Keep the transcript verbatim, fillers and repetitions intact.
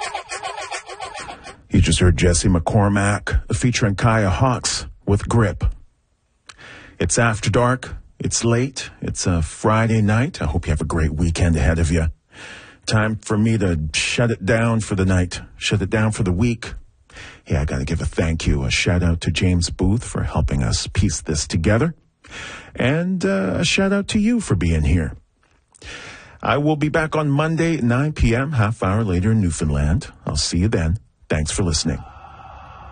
You just heard Jesse McCormack featuring Kaya Hawks with Grip. It's after dark. It's late. It's a Friday night. I hope you have a great weekend ahead of you. Time for me to shut it down for the night. Shut it down for the week. Yeah, I got to give a thank you, a shout out to James Booth for helping us piece this together. And uh, a shout out to you for being here. I will be back on Monday at nine p.m., half hour later in Newfoundland. I'll see you then. Thanks for listening.